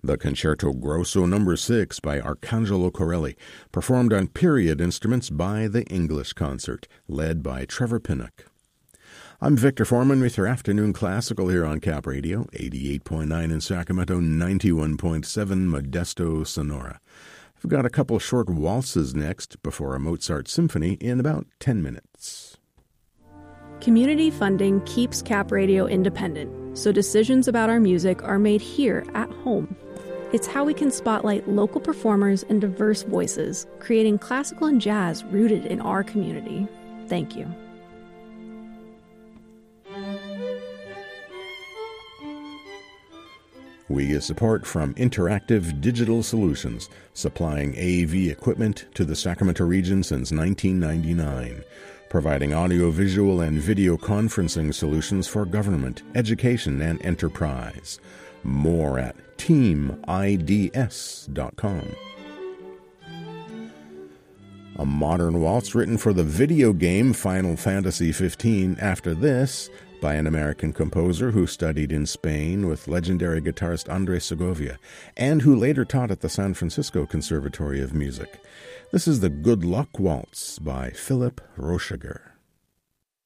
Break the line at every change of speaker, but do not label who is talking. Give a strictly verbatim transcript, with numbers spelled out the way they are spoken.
The Concerto Grosso Number six by Arcangelo Corelli, performed on period instruments by the English Concert, led by Trevor Pinnock. I'm Victor Foreman with your afternoon classical here on Cap Radio, eighty-eight point nine in Sacramento, ninety-one point seven Modesto, Sonora. I've got a couple short waltzes next before a Mozart symphony in about ten minutes.
Community funding keeps Cap Radio independent, so decisions about our music are made here at home. It's how we can spotlight local performers and diverse voices, creating classical and jazz rooted in our community. Thank you.
We get support from Interactive Digital Solutions, supplying A V equipment to the Sacramento region since nineteen ninety-nine, providing audiovisual and video conferencing solutions for government, education, and enterprise. More at team I D S dot com. A modern waltz written for the video game Final Fantasy fifteen after this by an American composer who studied in Spain with legendary guitarist Andres Segovia and who later taught at the San Francisco Conservatory of Music. This is the Good Luck Waltz by Philip Rochiger.